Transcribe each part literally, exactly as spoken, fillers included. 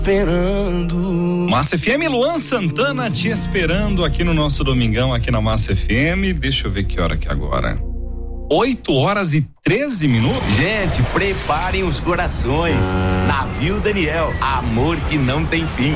Esperando. Massa F M, Luan Santana te esperando aqui no nosso domingão, aqui na Massa F M. Deixa eu ver que hora que é agora. oito horas e treze minutos. Gente, preparem os corações. Navio Daniel, amor que não tem fim.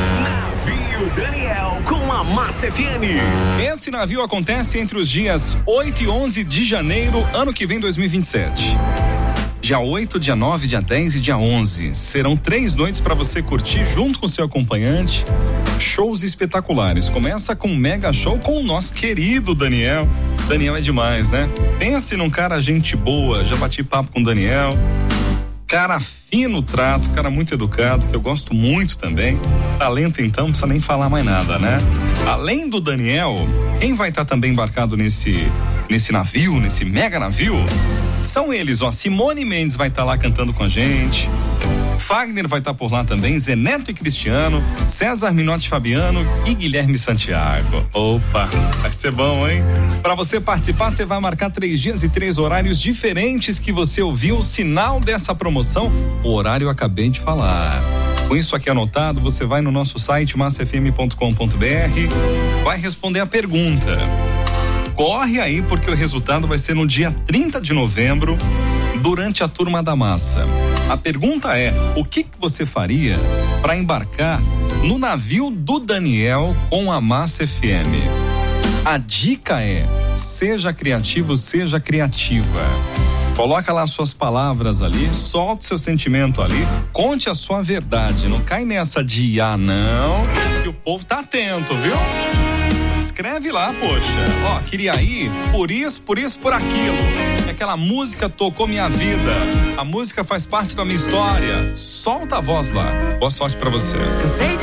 Navio Daniel com a Massa F M. Esse navio acontece entre os dias oito e onze de janeiro, ano que vem, dois mil e vinte e sete. Dia oito, dia nove, dia dez e dia onze. Serão três noites para você curtir junto com seu acompanhante. Shows espetaculares. Começa com um mega show com o nosso querido Daniel. Daniel é demais, né? Pense num cara gente boa. Já bati papo com o Daniel. Cara fino trato, cara muito educado, que eu gosto muito também. Talento, então, não precisa nem falar mais nada, né? Além do Daniel, quem vai estar também embarcado nesse, nesse navio, nesse mega navio? São eles, ó. Simone Mendes vai estar lá cantando com a gente. Fagner vai estar por lá também, Zeneto e Cristiano, César Minotti Fabiano e Guilherme Santiago. Opa, vai ser bom, hein? Para você participar, você vai marcar três dias e três horários diferentes que você ouviu o sinal dessa promoção. O horário eu acabei de falar. Com isso aqui anotado, você vai no nosso site massa f m ponto com ponto b r, vai responder a pergunta. Corre aí, porque o resultado vai ser no dia trinta de novembro, durante a Turma da Massa. A pergunta é: o que, que você faria para embarcar no navio do Daniel com a Massa F M? A dica é: seja criativo, seja criativa. Coloca lá suas palavras ali, solta o seu sentimento ali, conte a sua verdade. Não cai nessa de ah, não, que o povo tá atento, viu? Escreve lá, poxa, ó, queria ir por isso, por isso, por aquilo. Aquela música tocou minha vida. A música faz parte da minha história. Solta a voz lá. Boa sorte pra você. Cansei de